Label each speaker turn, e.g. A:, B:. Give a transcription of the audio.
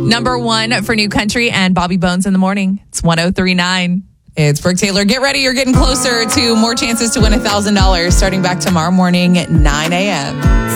A: Number 1 for New Country and Bobby Bones in the Morning. It's 103.9. It's Brooke Taylor. Get ready. You're getting closer to more chances to win $1,000 starting back tomorrow morning at 9 a.m.